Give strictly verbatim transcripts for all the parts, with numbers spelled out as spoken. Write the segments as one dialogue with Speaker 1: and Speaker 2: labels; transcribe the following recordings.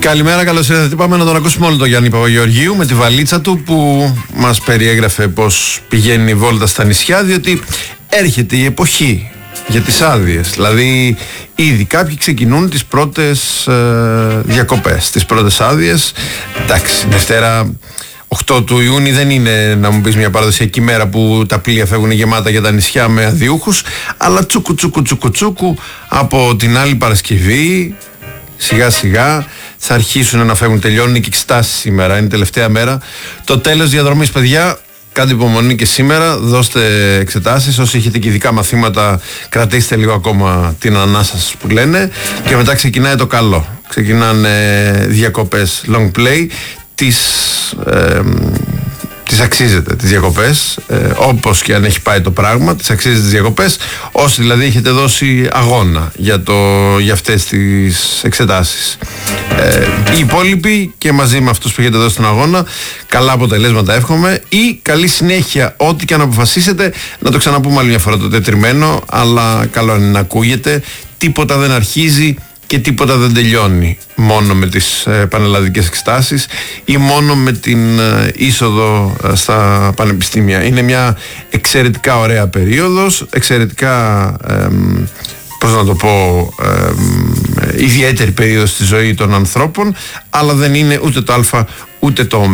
Speaker 1: Καλημέρα, καλώς ήρθατε. Πάμε να τον ακούσουμε όλο τον Γιάννη Παπαγεωργίου με τη βαλίτσα του που μας περιέγραφε πως πηγαίνει η βόλτα στα νησιά, διότι έρχεται η εποχή για τις άδειες. Δηλαδή ήδη κάποιοι ξεκινούν τις πρώτες ε, διακοπές, τις πρώτες άδειες. Εντάξει, Δευτέρα οκτώ του Ιούνιου δεν είναι, να μου πεις, μια παραδοσιακή μέρα που τα πλοία φεύγουν γεμάτα για τα νησιά με αδειούχους, αλλά τσούκου τσούκου τσούκου τσούκου από την άλλη Παρασκευή σιγά σιγά θα αρχίσουν να φεύγουν. Τελειώνουν και εξετάσεις σήμερα, είναι η τελευταία μέρα. Το τέλος διαδρομής, παιδιά. Κάντε υπομονή και σήμερα, δώστε εξετάσεις. Όσοι έχετε και ειδικά μαθήματα, κρατήστε λίγο ακόμα την ανάσα σας που λένε. Και μετά ξεκινάει το καλό. Ξεκινάνε διακοπές long play. Τις, ε, τις αξίζετε τις διακοπές, ε, όπως και αν έχει πάει το πράγμα, τις αξίζετε τις διακοπές. Όσοι δηλαδή έχετε δώσει αγώνα για, το, για αυτές τις εξετάσεις. Ε, οι υπόλοιποι και μαζί με αυτούς που έχετε δώσει τον αγώνα, καλά αποτελέσματα εύχομαι ή καλή συνέχεια. Ό,τι και αν αποφασίσετε, να το ξαναπούμε άλλη μια φορά το τετριμένο, αλλά καλό είναι να ακούγεται. Τίποτα δεν αρχίζει και τίποτα δεν τελειώνει μόνο με τις ε, πανελλαδικές εξετάσεις ή μόνο με την ε, είσοδο ε, στα πανεπιστήμια. Είναι μια εξαιρετικά ωραία περίοδος, εξαιρετικά ε, πώς να το πω, ε, ε, ιδιαίτερη περίοδος στη ζωή των ανθρώπων, αλλά δεν είναι ούτε το α ούτε το ω.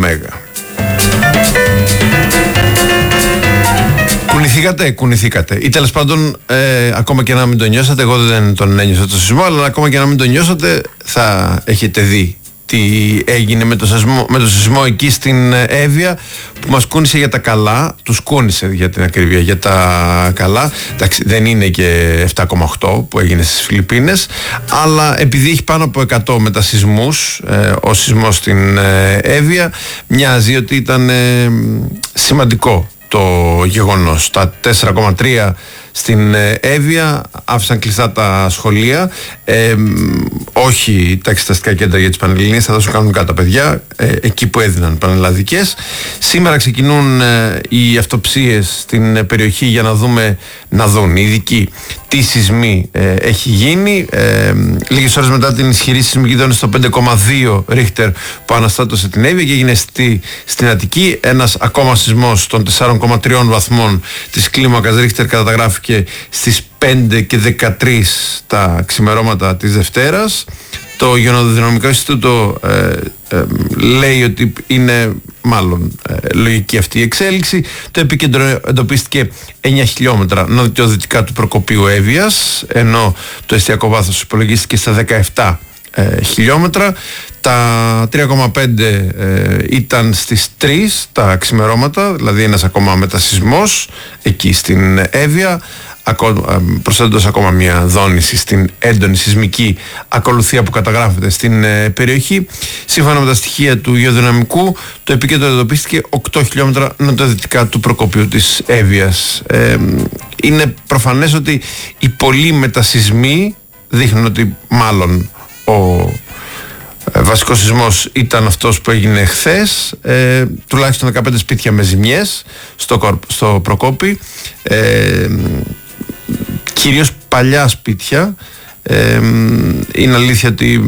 Speaker 1: Κουνηθήκατε, κουνηθήκατε. Ή τέλος πάντων, ε, ακόμα και να μην το νιώσατε, εγώ δεν τον ένιωσα το σεισμό, αλλά ακόμα και να μην το νιώσατε, θα έχετε δει τι έγινε με το σεισμό, με το σεισμό εκεί στην Εύβοια, που μας κούνησε για τα καλά. Τους κούνησε για την ακρίβεια για τα καλά. Εντάξει, δεν είναι και επτά κόμμα οκτώ που έγινε στις Φιλιππίνες, αλλά επειδή έχει πάνω από εκατό μετασεισμούς, ε, ο σεισμός στην ε, Εύβοια, μοιάζει ότι ήταν ε, σημαντικό το γεγονός. Τα τέσσερα κόμμα τρία στην Εύβοια άφησαν κλειστά τα σχολεία, ε, όχι τα εξεταστικά κέντρα για τις Πανελληνίες, θα δώσουν κανονικά τα παιδιά ε, εκεί που έδιναν πανελλαδικές. Σήμερα ξεκινούν ε, οι αυτοψίες στην περιοχή για να δούμε, να δουν οι ειδικοί τι σεισμή ε, έχει γίνει. Ε, λίγες ώρες μετά την ισχυρή σεισμική δόνηση στο πέντε κόμμα δύο Ρίχτερ που αναστάτωσε την Εύβοια και έγινε στη, στην Αττική. Ένας ακόμα σεισμός των τέσσερα κόμμα τρία βαθμών της κλίμακας Ρίχτερ καταγράφηκε στις πέντε και δεκατρία τα ξημερώματα της Δευτέρας. Το Υγειονομικό Ινστιτούτο ε, ε, λέει ότι είναι μάλλον ε, λογική αυτή η εξέλιξη. Το επίκεντρο εντοπίστηκε εννιά χιλιόμετρα νοτιοδυτικά του Προκοπίου Εύβοιας, ενώ το εστιακό βάθος υπολογίστηκε στα δεκαεπτά ε, χιλιόμετρα. Τα τρία κόμμα πέντε ε, ήταν στις τρεις τα ξημερώματα, δηλαδή ένας ακόμα μετασεισμός εκεί στην Εύβοια, προσθέτοντας ακόμα μια δόνηση στην έντονη σεισμική ακολουθία που καταγράφεται στην ε, περιοχή. Σύμφωνα με τα στοιχεία του Γεωδυναμικού, το επίκεντρο εντοπίστηκε οκτώ χιλιόμετρα νοτιοδυτικά του Προκοπίου της Εύβοιας. Ε, είναι προφανές ότι οι πολλοί μετασεισμοί δείχνουν ότι μάλλον ο Ε, βασικός σεισμός ήταν αυτός που έγινε χθες, ε, τουλάχιστον δεκαπέντε σπίτια με ζημιές στο, στο Προκόπη, ε, κυρίως παλιά σπίτια. Ε, είναι αλήθεια ότι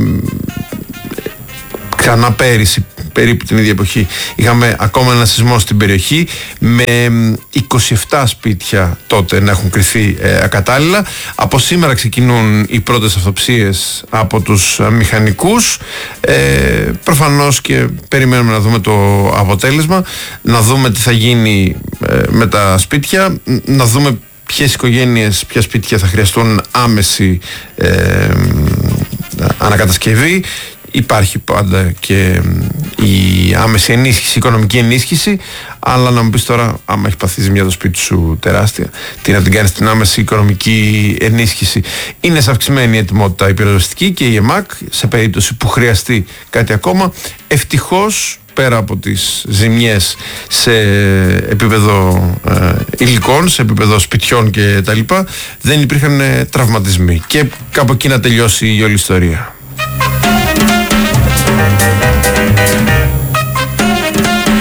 Speaker 1: ξανά πέρυσι περίπου την ίδια εποχή είχαμε ακόμα ένα σεισμό στην περιοχή με είκοσι επτά σπίτια τότε να έχουν κριθεί ε, ακατάλληλα. Από σήμερα ξεκινούν οι πρώτες αυτοψίες από τους ε, μηχανικούς. Ε, προφανώς και περιμένουμε να δούμε το αποτέλεσμα, να δούμε τι θα γίνει ε, με τα σπίτια, να δούμε ποιες οικογένειες, ποια σπίτια θα χρειαστούν άμεση ε, ανακατασκευή. Υπάρχει πάντα και η άμεση ενίσχυση, η οικονομική ενίσχυση, αλλά να μου πεις τώρα, άμα έχει παθεί ζημιά το σπίτι σου τεράστια, τι να την κάνεις την άμεση οικονομική ενίσχυση? Είναι σε αυξημένη ετοιμότητα η πυροσβεστική και η ΕΜΑΚ σε περίπτωση που χρειαστεί κάτι ακόμα. Ευτυχώς, πέρα από τις ζημιές σε επίπεδο ε, υλικών, σε επίπεδο σπιτιών και τα λοιπά, δεν υπήρχαν ε, τραυματισμοί, και κάπου εκεί να τελειώσει η όλη ιστορία.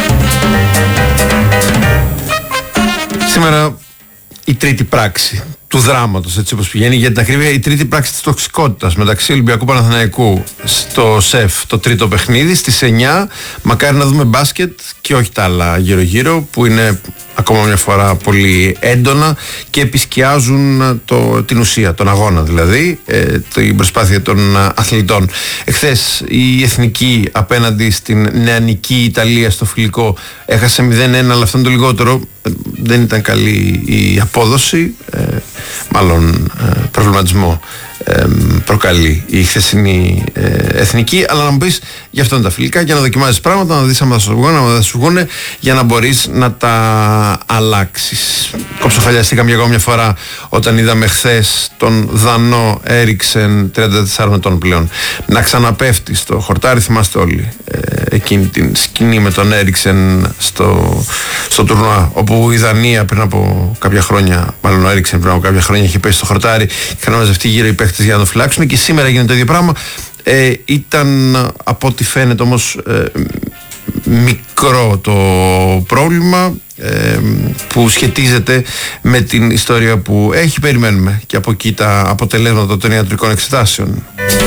Speaker 1: Σήμερα η τρίτη πράξη του δράματος, έτσι όπως πηγαίνει. Για την ακρίβεια, η τρίτη πράξη της τοξικότητας μεταξύ Ολυμπιακού Παναθηναϊκού στο ΣΕΦ, το τρίτο παιχνίδι, στις εννιά. Μακάρι να δούμε μπάσκετ και όχι τα άλλα γύρω-γύρω, που είναι ακόμα μια φορά πολύ έντονα και επισκιάζουν το, την ουσία, τον αγώνα δηλαδή, ε, την προσπάθεια των αθλητών. Εχθές η Εθνική απέναντι στην νεανική Ιταλία στο φιλικό έχασε μηδέν ένα, αλλά αυτό είναι το λιγότερο. Δεν ήταν καλή η απόδοση, ε, μάλλον ε, προβληματισμό ε, προκαλεί η χθεσινή ε, Εθνική. Αλλά να μου πεις, γι' αυτό είναι τα φιλικά, για να δοκιμάζεις πράγματα, να δεις αν θα σου βγουν, αν θα σου βγουν, για να μπορείς να τα αλλάξεις. Κοψοφαλιαστήκαμε για ακόμα μια φορά όταν είδαμε χθες τον Δανό Έριξεν, τριάντα τεσσάρων ετών πλέον, να ξαναπέφτει στο χορτάρι. Θυμάστε όλοι ε, εκείνη την σκηνή με τον Έριξεν στο, στο τουρνουά, όπου η Δανία πριν από κάποια χρόνια, μάλλον ο Έριξεν πριν από κάποια χρόνια, είχε πέσει στο χορτάρι, είχαν μαζευτεί γύρω οι παίχτες για να το φυλάξουν, και σήμερα γίνεται το ίδιο πράγμα. Ε, ήταν, από ό,τι φαίνεται όμως, ε, μικρό το πρόβλημα, ε, που σχετίζεται με την ιστορία που έχει. Περιμένουμε και από εκεί τα αποτελέσματα των ιατρικών εξετάσεων.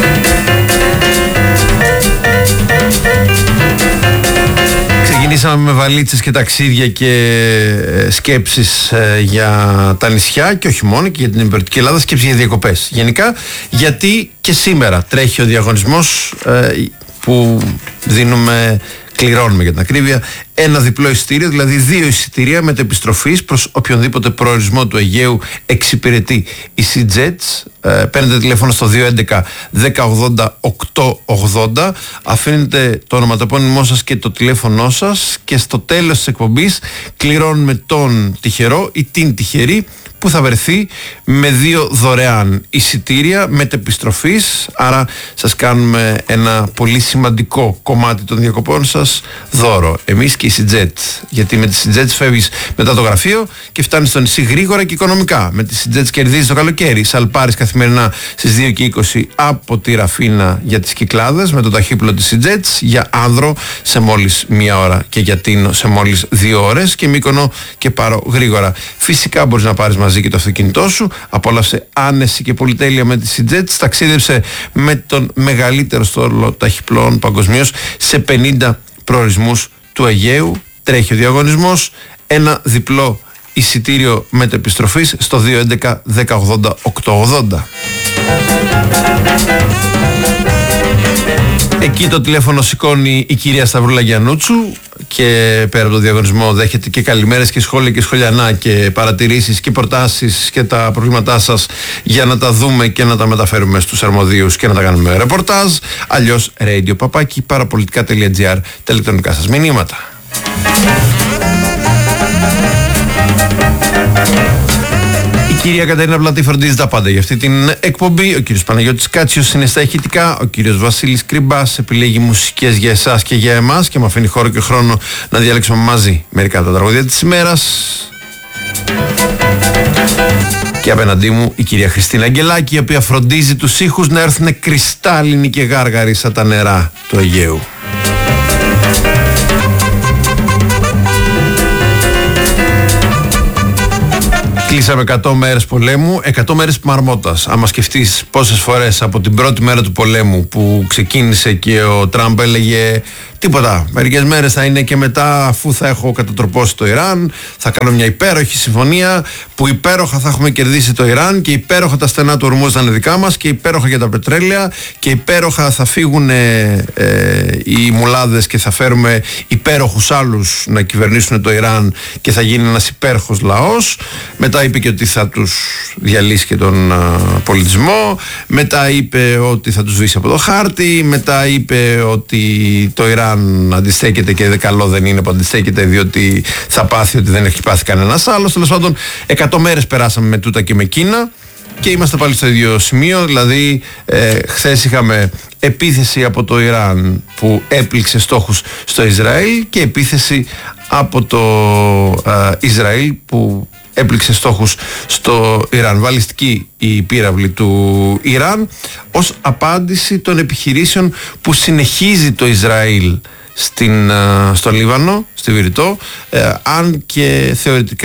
Speaker 1: Ξεκινήσαμε με βαλίτσες και ταξίδια και σκέψεις ε, για τα νησιά, και όχι μόνο, και για την υπηρετική Ελλάδα, σκέψεις για διακοπές γενικά, γιατί και σήμερα τρέχει ο διαγωνισμός ε, που δίνουμε, κληρώνουμε για την ακρίβεια, ένα διπλό εισιτήριο, δηλαδή δύο εισιτήρια μετεπιστροφής προς οποιονδήποτε προορισμό του Αιγαίου εξυπηρετεί η SeaJets. Ε, παίρνετε τηλέφωνο στο δύο έντεκα δέκα ογδόντα οκτώ ογδόντα, αφήνετε το ονοματεπώνυμό σας και το τηλέφωνό σας, και στο τέλος της εκπομπής κληρώνουμε τον τυχερό ή την τυχερή που θα βρεθεί με δύο δωρεάν εισιτήρια μετεπιστροφής. Άρα σας κάνουμε ένα πολύ σημαντικό κομμάτι των διακοπών σας δώρο, εμείς και η SeaJet. Γιατί με τη SeaJet φεύγεις μετά το γραφείο και φτάνεις στο νησί γρήγορα και οικονομικά. Με τη SeaJet κερδίζεις το καλοκαίρι. Σαλπάρεις καθημερινά στις δύο και είκοσι από τη Ραφίνα για τις Κυκλάδες με το ταχύπλο της SeaJet, για Άνδρο σε μόλις μία ώρα και για Τίνο σε μόλις δύο ώρες, και Μύκονο και Πάρο γρήγορα. Φυσικά μπορείς να πάρεις μαζί και το αυτοκίνητό σου. Απόλαυσε άνεση και πολυτέλεια με τη SeaJet. Ταξίδεψε με τον μεγαλύτερο στόλο ταχυπλών παγκοσμίως σε πενήντα προορισμούς του Αιγαίου. Τρέχει ο διαγωνισμός. Ένα διπλό εισιτήριο μετεπιστροφής στο δύο έντεκα δέκα ογδόντα οκτώ ογδόντα. Εκεί το τηλέφωνο σηκώνει η κυρία Σταυρούλα Γιαννούτσου, και πέρα από το διαγωνισμό δέχεται και καλημέρες και σχόλια και σχολιανά και παρατηρήσεις και προτάσεις και τα προβλήματά σας, για να τα δούμε και να τα μεταφέρουμε στους αρμοδίους και να τα κάνουμε ρεπορτάζ. Αλλιώς radio παπάκι παραπολιτικά τελεία τζι άρ, τα ηλεκτρονικά σας μηνύματα. Η κυρία Κατερίνα Πλατή φροντίζει τα πάντα για αυτή την εκπομπή. Ο κύριος Παναγιώτης Κάτσιος είναι στα ηχητικά. Ο κύριος Βασίλης Κρυμπάς επιλέγει μουσικές για εσάς και για εμάς, και μου αφήνει χώρο και χρόνο να διαλέξουμε μαζί μερικά από τα τραγωδία της ημέρας. Και απέναντί μου η κυρία Χριστίνα Αγγελάκη, η οποία φροντίζει τους ήχους να έρθουν κρυστάλλινοι και γάργαροι σαν τα νερά του Αιγαίου. Κλείσαμε εκατό μέρες πολέμου, εκατό μέρες μαρμότας. Άμα σκεφτείς πόσες φορές από την πρώτη μέρα του πολέμου που ξεκίνησε και ο Τραμπ έλεγε τίποτα, μερικές μέρες θα είναι και μετά, αφού θα έχω κατατροπώσει το Ιράν, θα κάνω μια υπέροχη συμφωνία που υπέροχα θα έχουμε κερδίσει το Ιράν, και υπέροχα τα στενά του ορμού θα είναι δικά μας, και υπέροχα για τα πετρέλαια, και υπέροχα θα φύγουν ε, ε, οι μουλάδες και θα φέρουμε υπέροχους άλλους να κυβερνήσουν το Ιράν και θα γίνει ένας υπέροχος λαός. Μετά είπε και ότι θα τους διαλύσει και τον α, πολιτισμό. Μετά είπε ότι θα τους σβήσει από το χάρτη. Μετά είπε ότι το Ιράν αντιστέκεται και καλό δεν είναι που αντιστέκεται, διότι θα πάθει ότι δεν έχει πάθει κανένας άλλος. Τέλος πάντων, εκατό μέρες περάσαμε με τούτα και με Κίνα, και είμαστε πάλι στο ίδιο σημείο. Δηλαδή, ε, χθες είχαμε επίθεση από το Ιράν που έπληξε στόχους στο Ισραήλ, και επίθεση από το ε, Ισραήλ που έπληξε στόχους στο Ιράν. Βαλιστική η πύραυλη του Ιράν ως απάντηση των επιχειρήσεων που συνεχίζει το Ισραήλ στην, στο Λίβανο, στη Βηρητό, ε, αν και θεωρητικά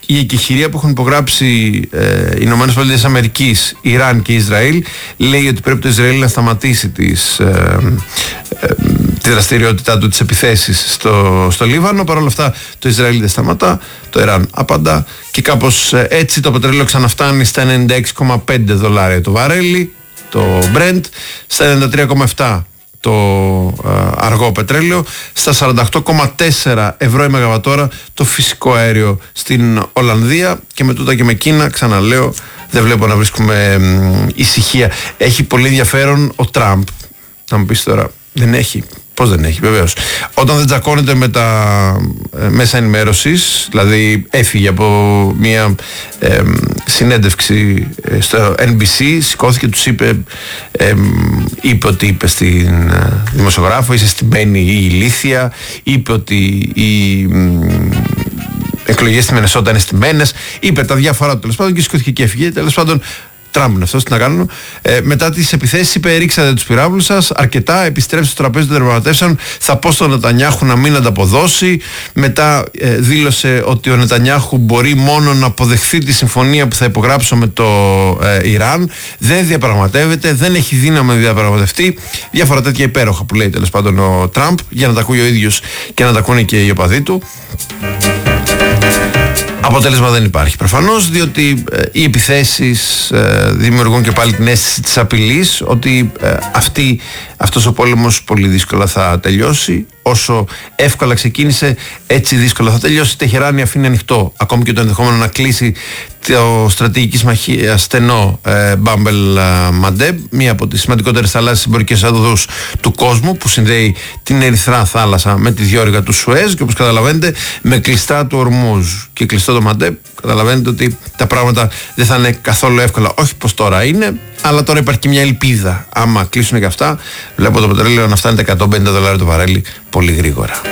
Speaker 1: η εκεχηρία που έχουν υπογράψει ε, οι Ηνωμένες Πολιτείες Αμερικής, Ιράν και Ισραήλ λέει ότι πρέπει το Ισραήλ να σταματήσει τις, ε, ε, τη δραστηριότητά του, τις επιθέσεις στο, στο Λίβανο. Παρ' όλα αυτά το Ισραήλ δεν σταματά, το Ιράν απαντά και κάπως ε, έτσι το πετρέλαιο ξαναφτάνει στα ενενήντα έξι κόμμα πέντε δολάρια το βαρέλι, το Brent, στα ενενήντα τρία κόμμα επτά το α, αργό πετρέλαιο, στα σαράντα οκτώ κόμμα τέσσερα ευρώ η μεγαβατόρα το φυσικό αέριο στην Ολλανδία. Και με τούτα και με Κίνα, ξαναλέω, δεν βλέπω να βρίσκουμε μ, ησυχία. Έχει πολύ ενδιαφέρον ο Τραμπ. Να μου πεις τώρα, δεν έχει. Πώς δεν έχει, βεβαίως. Όταν δεν τσακώνεται με τα ε, μέσα ενημέρωσης, δηλαδή έφυγε από μια ε, συνέντευξη ε, στο εν μπι σι, σηκώθηκε, τους είπε, ε, είπε ότι είπε στην ε, δημοσιογράφο, είσαι στημένη ή ηλίθια, είπε ότι οι ε, εκλογές στη Μινεσότα είναι στημένες, είπε τα διάφορα του τέλος πάντων και σηκώθηκε και έφυγε. Τέλος πάντων, Τραμπ είναι αυτός, τι να κάνουν. Ε, μετά τις επιθέσεις είπε: ρίξατε τους πυράβλους σας αρκετά, επιστρέψτε στο τραπέζι των διαπραγματεύσεων. Θα πω στον Νετανιάχου να μην ανταποδώσει. Μετά ε, δήλωσε ότι ο Νετανιάχου μπορεί μόνο να αποδεχθεί τη συμφωνία που θα υπογράψω με το ε, Ιράν. Δεν διαπραγματεύεται, δεν έχει δύναμη να διαπραγματευτεί. Διάφορα τέτοια υπέροχα που λέει τέλος πάντων ο Τραμπ, για να τα ακούει ο ίδιος και να τα ακούνε και οι οπαδοί του. Αποτέλεσμα δεν υπάρχει προφανώς, διότι ε, οι επιθέσεις ε, δημιουργούν και πάλι την αίσθηση της απειλής ότι ε, αυτή, αυτός ο πόλεμος πολύ δύσκολα θα τελειώσει. Όσο εύκολα ξεκίνησε, έτσι δύσκολα θα τελειώσει. Η Τεχεράνη αφήνει ανοιχτό ακόμη και το ενδεχόμενο να κλείσει το στρατηγική συμμαχία στενό ε, Μπάμπελ Μαντέμπ, μία από τις σημαντικότερες θαλάσσιες εμπορικές οδούς του κόσμου, που συνδέει την Ερυθρά θάλασσα με τη διόρυγα του Σουέζ και όπως καταλαβαίνετε με κλειστά του Ορμούζ και κλειστό το Μαντέμπ. Καταλαβαίνετε ότι τα πράγματα δεν θα είναι καθόλου εύκολα, όχι πως τώρα είναι, αλλά τώρα υπάρχει και μια ελπίδα. Άμα κλείσουν και αυτά, βλέπω το πετρέλαιο να φτάνει τα εκατόν πενήντα δολάρια το βαρέλι πολύ γρήγορα.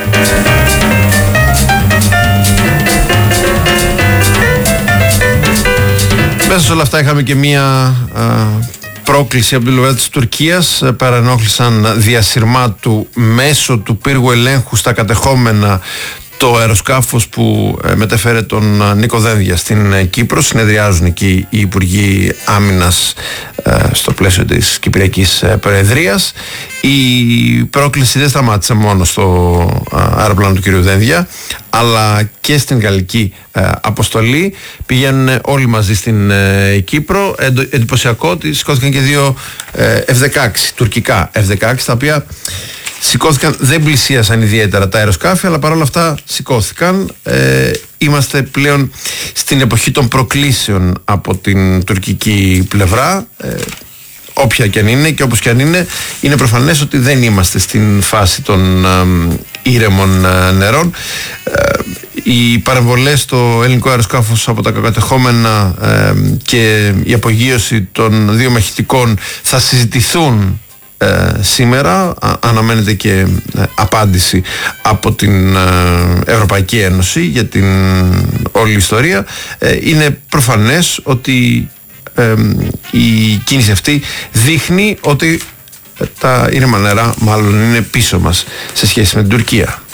Speaker 1: Μέσα σε όλα αυτά είχαμε και μία α, πρόκληση από την πλευρά της Τουρκίας. Παρενόχλησαν διασυρμά του μέσω του πύργου ελέγχου στα κατεχόμενα το αεροσκάφος που ε, μετέφερε τον ε, Νίκο Δένδια στην ε, Κύπρο. Συνεδριάζουν εκεί οι Υπουργοί Άμυνας ε, στο πλαίσιο της Κυπριακής ε, Προεδρίας. Η πρόκληση δεν σταμάτησε μόνο στο ε, αεροπλάνο του κ. Δένδια, αλλά και στην γαλλική ε, αποστολή. Πηγαίνουν όλοι μαζί στην ε, Κύπρο. Εντο, εντυπωσιακό ότι σηκώθηκαν και δύο ε, εφ δεκαέξι, τουρκικά εφ δεκαέξι, τα οποία σηκώθηκαν, δεν πλησίασαν ιδιαίτερα τα αεροσκάφη, αλλά παρόλα αυτά σηκώθηκαν. Ε, είμαστε πλέον στην εποχή των προκλήσεων από την τουρκική πλευρά. Ε, όποια και αν είναι και όπως και αν είναι, είναι προφανές ότι δεν είμαστε στην φάση των ε, ήρεμων ε, νερών. Ε, οι παρεμβολές στο ελληνικό αεροσκάφος από τα κατεχόμενα ε, και η απογείωση των δύο μαχητικών θα συζητηθούν Ε, σήμερα. Α, αναμένεται και ε, απάντηση από την ε, Ευρωπαϊκή Ένωση για την όλη ιστορία. Ε, είναι προφανές ότι ε, η κίνηση αυτή δείχνει ότι τα ήρεμα νερά μάλλον είναι πίσω μας σε σχέση με την Τουρκία.